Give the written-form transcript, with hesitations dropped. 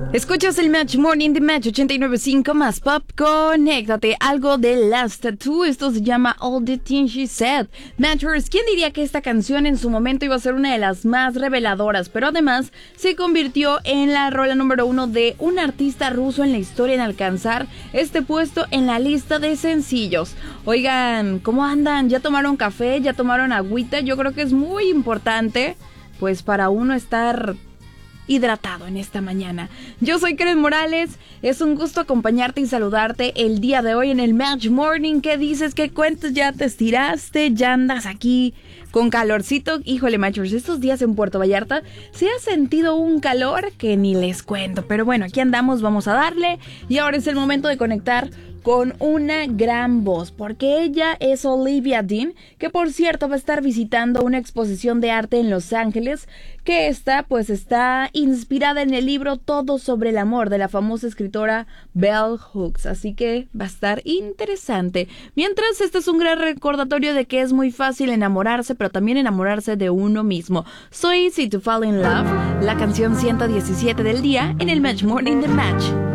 Escuchas el Match Morning de Match 89.5 más pop. Conéctate, algo de Last Tattoo. Esto se llama All the Things She Said. Matchers, ¿quién diría que esta canción en su momento iba a ser una de las más reveladoras? Pero además se convirtió en la rola número 1 de un artista ruso en la historia en alcanzar este puesto en la lista de sencillos. Oigan, ¿cómo andan? ¿Ya tomaron café? ¿Ya tomaron agüita? Yo creo que es muy importante, pues, para uno estar hidratado en esta mañana. Yo soy Karen Morales, es un gusto acompañarte y saludarte el día de hoy en el Match Morning. ¿Qué dices? ¿Qué cuentas? ¿Ya te estiraste? ¿Ya andas aquí con calorcito? Híjole, Matchers, estos días en Puerto Vallarta se ha sentido un calor que ni les cuento, pero bueno, aquí andamos, vamos a darle, y ahora es el momento de conectar con una gran voz, porque ella es Olivia Dean, que por cierto va a estar visitando una exposición de arte en Los Ángeles, que está inspirada en el libro Todo sobre el amor de la famosa escritora Bell Hooks, así que va a estar interesante. Mientras, este es un gran recordatorio de que es muy fácil enamorarse, pero también enamorarse de uno mismo. So Easy to Fall in Love, la canción 117 del día en el Match Morning de Match.